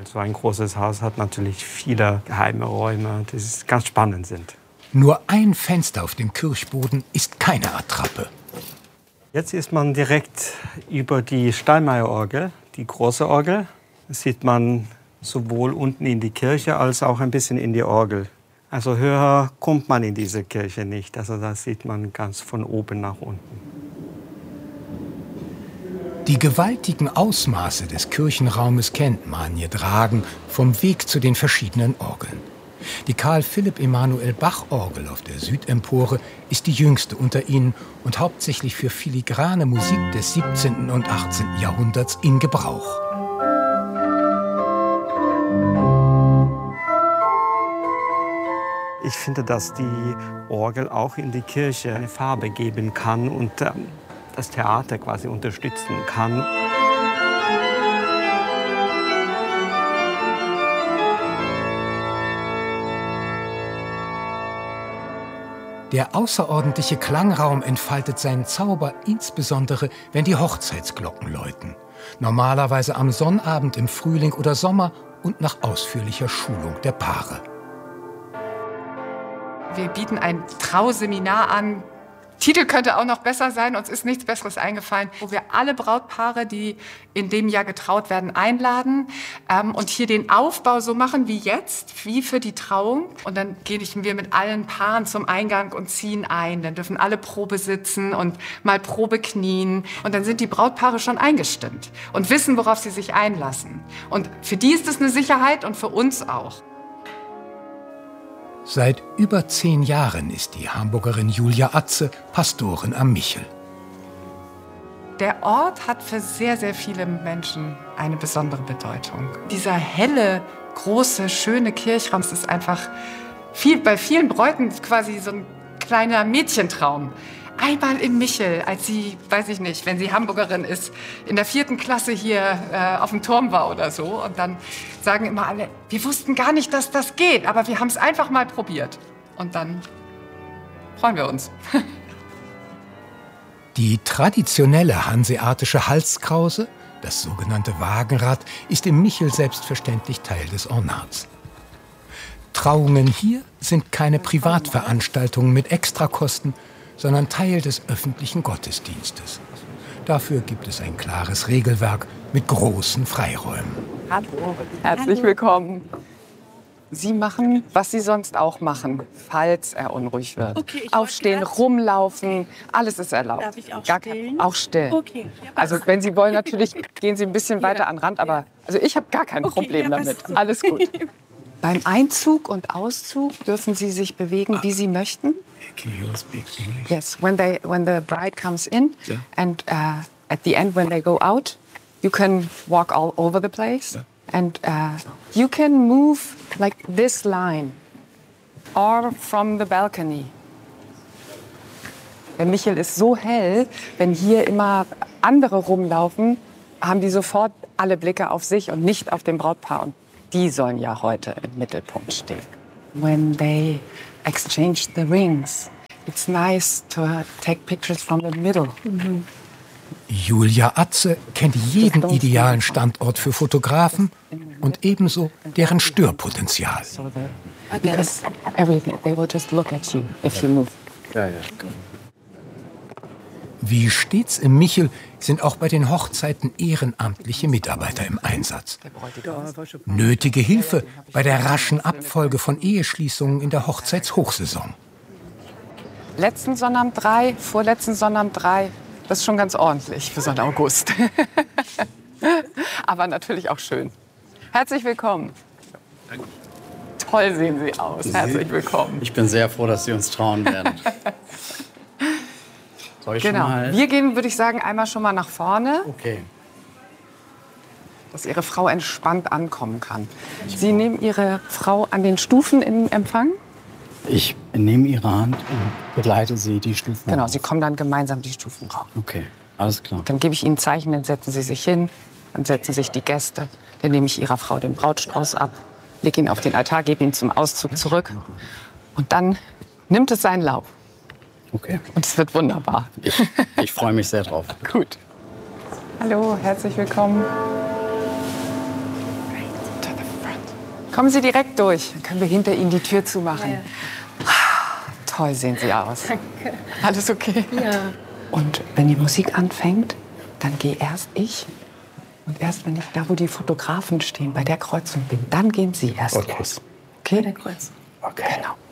So ein großes Haus hat natürlich viele geheime Räume, die ganz spannend sind. Nur ein Fenster auf dem Kirchboden ist keine Attrappe. Jetzt ist man direkt über die Steinmeier-Orgel, die große Orgel. Das sieht man sowohl unten in die Kirche als auch ein bisschen in die Orgel. Also höher kommt man in diese Kirche nicht. Also das sieht man ganz von oben nach unten. Die gewaltigen Ausmaße des Kirchenraumes kennt man hier Dragen vom Weg zu den verschiedenen Orgeln. Die Carl Philipp Emanuel Bach-Orgel auf der Südempore ist die jüngste unter ihnen und hauptsächlich für filigrane Musik des 17. und 18. Jahrhunderts in Gebrauch. Ich finde, dass die Orgel auch in die Kirche eine Farbe geben kann und das Theater quasi unterstützen kann. Der außerordentliche Klangraum entfaltet seinen Zauber insbesondere, wenn die Hochzeitsglocken läuten. Normalerweise am Sonnabend im Frühling oder Sommer und nach ausführlicher Schulung der Paare. Wir bieten ein Trauseminar an. Titel könnte auch noch besser sein, uns ist nichts Besseres eingefallen, wo wir alle Brautpaare, die in dem Jahr getraut werden, einladen und hier den Aufbau so machen wie jetzt, wie für die Trauung. Und dann gehen wir mit allen Paaren zum Eingang und ziehen ein. Dann dürfen alle Probe sitzen und mal Probe knien. Und dann sind die Brautpaare schon eingestimmt und wissen, worauf sie sich einlassen. Und für die ist es eine Sicherheit und für uns auch. Seit über 10 Jahren ist die Hamburgerin Julia Atze Pastorin am Michel. Der Ort hat für sehr, sehr viele Menschen eine besondere Bedeutung. Dieser helle, große, schöne Kirchraum, das ist einfach bei vielen Bräuten quasi so ein kleiner Mädchentraum. Einmal im Michel, als sie, weiß ich nicht, wenn sie Hamburgerin ist, in der 4. Klasse hier auf dem Turm war oder so. Und dann sagen immer alle, wir wussten gar nicht, dass das geht, aber wir haben es einfach mal probiert. Und dann freuen wir uns. Die traditionelle hanseatische Halskrause, das sogenannte Wagenrad, ist im Michel selbstverständlich Teil des Ornats. Trauungen hier sind keine Privatveranstaltungen mit Extrakosten, sondern Teil des öffentlichen Gottesdienstes. Dafür gibt es ein klares Regelwerk mit großen Freiräumen. Hallo, herzlich willkommen. Sie machen, was Sie sonst auch machen, falls er unruhig wird. Okay, aufstehen, rumlaufen, alles ist erlaubt. Darf ich auch stillen? Auch still. Okay. Also wenn Sie wollen, natürlich gehen Sie ein bisschen weiter an den Rand, aber also ich habe gar kein Problem damit. Alles gut. Beim Einzug und Auszug dürfen Sie sich bewegen, wie Sie möchten. Can you speak English? Yes, when the bride comes in and at the end when they go out, you can walk all over the place and you can move like this line or from the balcony. Der Michel ist so hell, wenn hier immer andere rumlaufen, haben die sofort alle Blicke auf sich und nicht auf den Brautpaar. Und die sollen ja heute im Mittelpunkt stehen. When they exchange the rings, it's nice to take pictures from the middle. Julia Atze kennt jeden idealen Standort für Fotografen und ebenso deren Störpotenzial. Because everything, they will just look at you if you move. Wie stets im Michel sind auch bei den Hochzeiten ehrenamtliche Mitarbeiter im Einsatz. Nötige Hilfe bei der raschen Abfolge von Eheschließungen in der Hochzeitshochsaison. Letzten Sonnabend 3, vorletzten Sonnabend 3, das ist schon ganz ordentlich für so einen August. Aber natürlich auch schön. Herzlich willkommen. Danke. Toll sehen Sie aus. Herzlich willkommen. Ich bin sehr froh, dass Sie uns trauen werden. Soll ich Genau. schon mal? Wir gehen, würde ich sagen, einmal schon mal nach vorne, Okay. dass Ihre Frau entspannt ankommen kann. Sie nehmen Ihre Frau an den Stufen in Empfang? Ich nehme Ihre Hand und begleite Sie die Stufen. Genau, hoch. Sie kommen dann gemeinsam die Stufen rauf. Okay, alles klar. Dann gebe ich Ihnen ein Zeichen, dann setzen Sie sich hin, dann setzen sich die Gäste. Dann nehme ich Ihrer Frau den Brautstrauß ab, lege ihn auf den Altar, gebe ihn zum Auszug zurück. Und dann nimmt es seinen Lauf. Okay. Und es wird wunderbar. Ich freue mich sehr drauf. Gut. Hallo, herzlich willkommen. To the Kommen Sie direkt durch. Dann können wir hinter Ihnen die Tür zumachen. Ja. Toll sehen Sie aus. Danke. Alles okay? Ja. Und wenn die Musik anfängt, dann gehe erst ich. Und erst wenn ich da, wo die Fotografen stehen, bei der Kreuzung bin, dann gehen Sie erst los. Okay? Der Kreuz. Okay. Genau.